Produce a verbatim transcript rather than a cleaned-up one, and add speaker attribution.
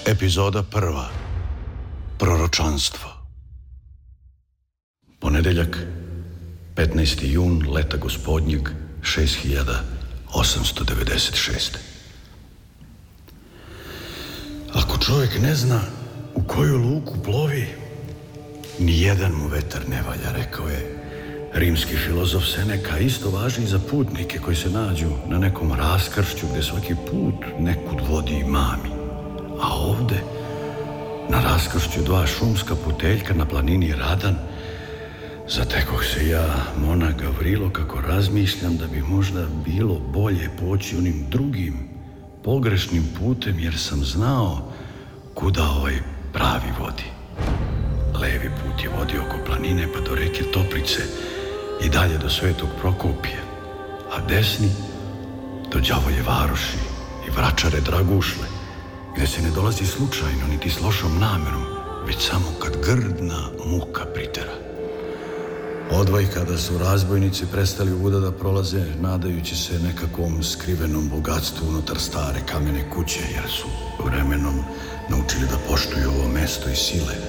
Speaker 1: Epizoda prva. Proročanstvo. Ponedeljak, petnaesti jun leta gospodnjeg šest hiljada osamsto devedeset šeste. Ako čovjek ne zna u koju luku plovi, ni jedan mu vetar ne valja, rekao je rimski filozof Seneka. Isto važi i za putnike koji se nađu na nekom raskršću gdje svaki put nekud vodi i mami. A ovde, na raskršću dva šumska puteljka na planini Radan, zatekoh se ja, monah Gavrilo, kako razmišljam da bi možda bilo bolje poći onim drugim, pogrešnim putem, jer sam znao kuda ovaj pravi vodi. Levi put je vodio oko planine pa do reke Toplice i dalje do Svetog Prokopija, a desni do Đavolje varoši i Vračare Dragušle, gdje se ne dolazi slučajno niti s lošom namerom, već samo kad grdna muka pritera. Odvaj kada su razbojnici prestali vuda da prolaze, nadajući se nekakvom skrivenom bogatstvu unutar stare kamene kuće, jer su vremenom naučili da poštuju ovo mesto i sile